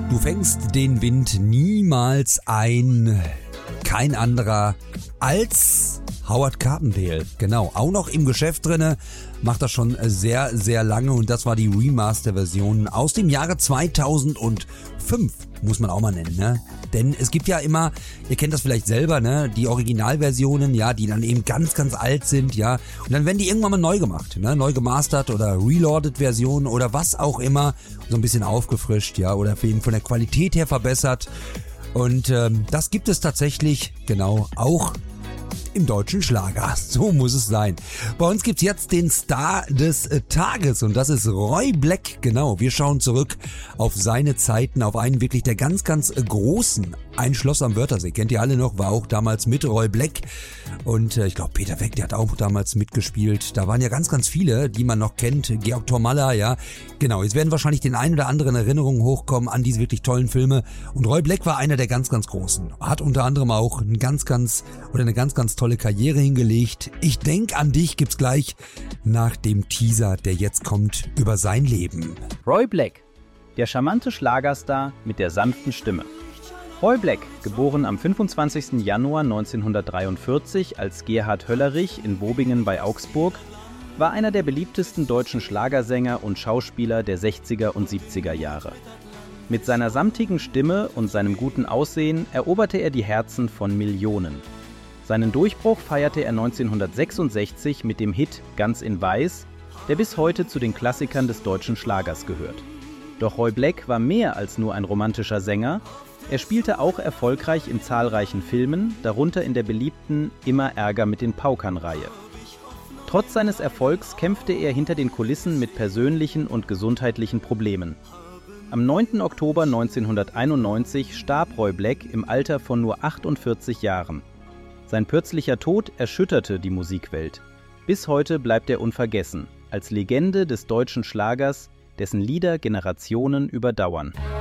Du fängst den Wind niemals ein, kein anderer als Howard Carpendale. Genau, auch noch im Geschäft drinne, macht das schon sehr, sehr lange und das war die Remaster-Version aus dem Jahre 2005, muss man auch mal nennen, ne? Denn es gibt ja immer, ihr kennt das vielleicht selber, ne, die Originalversionen, ja, die dann eben ganz, ganz alt sind, ja, und dann werden die irgendwann mal neu gemacht, ne, neu gemastert oder reloaded Versionen oder was auch immer, so ein bisschen aufgefrischt, ja, oder eben von der Qualität her verbessert und das gibt es tatsächlich, genau, auch im deutschen Schlager. So muss es sein. Bei uns gibt's jetzt den Star des Tages und das ist Roy Black. Genau, wir schauen zurück auf seine Zeiten, auf einen wirklich der ganz, ganz großen. Ein Schloss am Wörthersee, kennt ihr alle noch, war auch damals mit Roy Black und ich glaube Peter Weck, der hat auch damals mitgespielt. Da waren ja ganz, ganz viele, die man noch kennt. Georg Tormalla, ja. Genau, jetzt werden wahrscheinlich den ein oder anderen Erinnerungen hochkommen an diese wirklich tollen Filme und Roy Black war einer der ganz, ganz großen. Hat unter anderem auch eine ganz, ganz tolle Karriere hingelegt. Ich denk an dich gibt's gleich nach dem Teaser, der jetzt kommt über sein Leben. Roy Black, der charmante Schlagerstar mit der sanften Stimme. Roy Black, geboren am 25. Januar 1943 als Gerhard Höllerich in Bobingen bei Augsburg, war einer der beliebtesten deutschen Schlagersänger und Schauspieler der 60er und 70er Jahre. Mit seiner samtigen Stimme und seinem guten Aussehen eroberte er die Herzen von Millionen. Seinen Durchbruch feierte er 1966 mit dem Hit Ganz in Weiß, der bis heute zu den Klassikern des deutschen Schlagers gehört. Doch Roy Black war mehr als nur ein romantischer Sänger. Er spielte auch erfolgreich in zahlreichen Filmen, darunter in der beliebten Immer Ärger mit den Paukern-Reihe. Trotz seines Erfolgs kämpfte er hinter den Kulissen mit persönlichen und gesundheitlichen Problemen. Am 9. Oktober 1991 starb Roy Black im Alter von nur 48 Jahren. Sein plötzlicher Tod erschütterte die Musikwelt. Bis heute bleibt er unvergessen, als Legende des deutschen Schlagers, dessen Lieder Generationen überdauern.